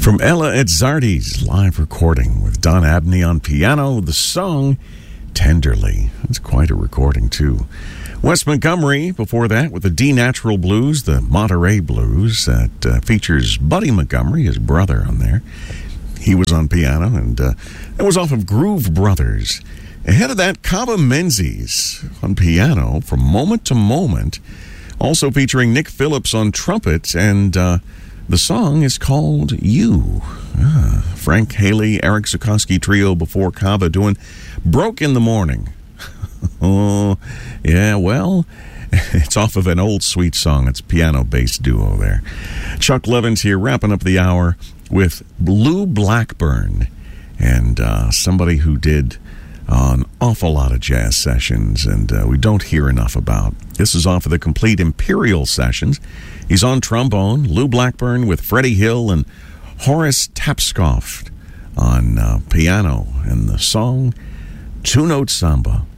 From Ella Izzardi's live recording with Don Abney on piano, the song Tenderly. It's quite a recording, too. Wes Montgomery, before that, with the D Natural Blues, the Monterey Blues, that features Buddy Montgomery, his brother, on there. He was on piano, and that was off of Groove Brothers. Ahead of that, Cava Menzies on piano, From Moment to Moment, also featuring Nick Phillips on trumpet, and the song is called You. Frank Haley, Eric Zukoski trio before Cava doing Broke in the Morning. Oh, yeah, well, it's off of an old sweet song. It's a piano-based duo there. Chuck Levins here, wrapping up the hour with Lou Blackburn, and somebody who did an awful lot of jazz sessions, and we don't hear enough about. This is off of the complete Imperial sessions. He's on trombone, Lou Blackburn with Freddie Hill and Horace Tapscott on piano, and the song Two Note Samba.